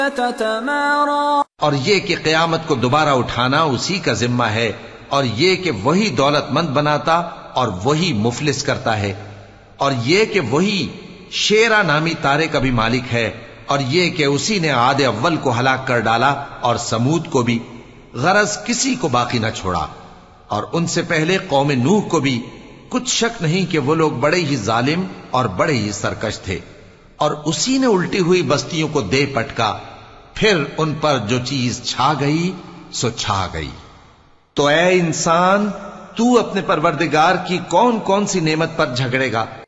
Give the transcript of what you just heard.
और ये कि क़यामत को दोबारा उठाना उसी का जिम्मा है, और ये कि वही दौलतमंद बनाता और वही मुफलिस करता है, और ये कि वही शेरा नामी तारे का भी मालिक है, और ये कि उसी ने आदे अव्वल को हलाक कर डाला और समूद को भी, गरज किसी को बाकी न छोड़ा, और उनसे पहले कौम नूह को भी। कुछ शक नहीं कि वो लोग बड़े ही जालिम और बड़े ही सरकश थे। और उसी ने उल्टी हुई बस्तियों को दे पटका, फिर उन पर जो चीज छा गई सो छा गई। तो ऐ इंसान, तू अपने परवरदिगार की कौन कौन सी नेमत पर झगड़ेगा?